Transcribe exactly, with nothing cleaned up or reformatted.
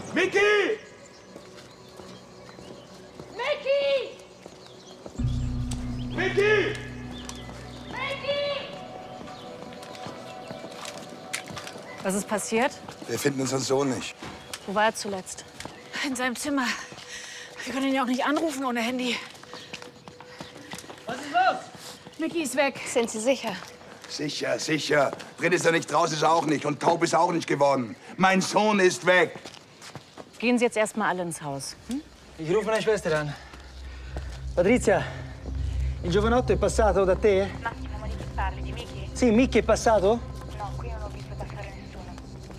Micky! Micky! Micky! Micky! Was ist passiert? Wir finden unseren Sohn nicht. Wo war er zuletzt? In seinem Zimmer. Wir können ihn ja auch nicht anrufen ohne Handy. Was ist los? Micky ist weg. Sind Sie sicher? Sicher, sicher. Drin ist er nicht, draußen ist er auch nicht. Und taub ist er auch nicht geworden. Mein Sohn ist weg. Gehen Sie jetzt erst mal alle ins Haus. Hm? Ich rufe meine Schwester an. Patrizia, il giovanotto è passato da te? Un attimo, ma di chi parli? Di Miki? Sì, Mickey è passato?